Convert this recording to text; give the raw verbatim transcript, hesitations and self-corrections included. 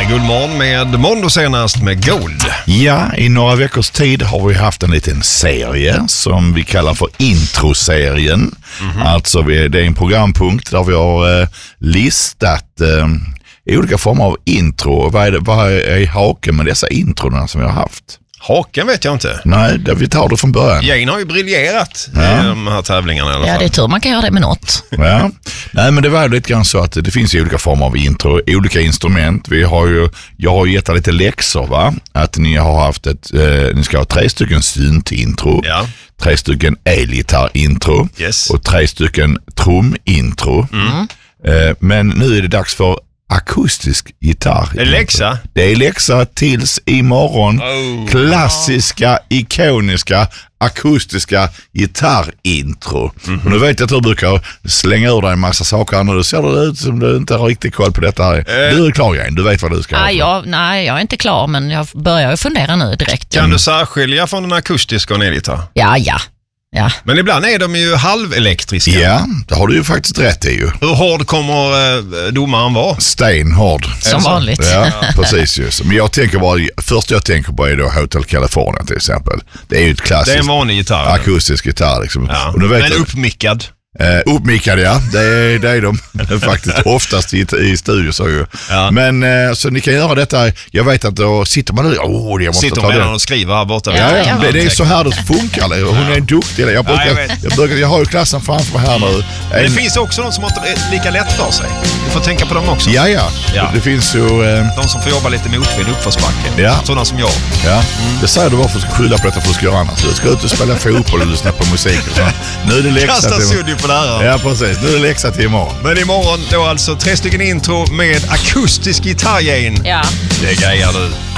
här är Guldmorgon med Mondo senast med Gold. Ja, i några veckors tid har vi haft en liten serie som vi kallar för introserien. Mm-hmm. Alltså det är en programpunkt där vi har eh, listat eh, olika former av intro. Vad är, det, vad är haken med dessa introna som vi har haft? Haken vet jag inte. Nej, det, vi tar det från början. Jane har ju briljerat ja. i de här tävlingarna i alla fall. Ja, det är tur man kan göra det med något. Ja. Nej, men det var lite grann så att det finns olika former av intro, olika instrument. Vi har ju, jag har ju gett er lite läxor, va? Att ni har haft ett, eh, ni ska ha tre stycken synt-intro, ja. tre stycken elgitarr-intro yes. och tre stycken trum-intro. Mm. Eh, men nu är det dags för akustisk gitarr. Det är läxa. Det är läxa tills imorgon. Oh. Klassiska, ikoniska, akustiska gitarrintro. Mm-hmm. Och nu vet jag att du brukar slänga ur dig en massa saker här nu. Du ser det ut som du inte har riktigt koll på detta här. Eh. Du är klar, Jane. Du vet vad du ska ah, ha. Jag, nej, jag är inte klar, men jag börjar fundera nu direkt. Kan mm. du särskilja från den akustiska och en elgitarr? Ja, ja. Ja. Men ibland är de ju halvelektriska. Ja, det har du ju faktiskt rätt i ju. Hur hård kommer eh, domaren vara? Stenhård. Som vanligt. Ja, precis just. Men jag tänker bara, först jag tänker på är då Hotel California till exempel. Det är ju ett klassiskt. Det är en vanlig gitarr. Akustisk gitarr liksom. Ja. Och du vet men uppmickad. Uh, uppmickade, ja. Det är, det är de faktiskt oftast i, i studios. Ja. Men uh, så ni kan göra detta. Jag vet att då sitter man nu. Oh, jag måste sitter ta man det. och skriver här borta. Ja, ja, det, det är så här det funkar. Hon är duktig. Jag, brukar, ja, jag, jag, brukar, jag har ju klassen framför mig här nu. Men det en, finns också de som har lika lätt för sig. Du får tänka på dem också. Ja, ja. ja. Det finns ju... Uh, de som får jobba lite motvind uppförsbacke. Ja. Sådana som jag. Ja. Mm. Det säger du varför du ska skylla på detta för att du ska göra annat. Du ska ut och spela fotboll och lyssna på musik. Och så. Nu är det läxa Kasta sudd på det här. Ja, precis. Nu är det läxa till imorgon. Men imorgon då alltså tre stycken intro med akustisk gitarr, Jane. Ja. Det grejer du.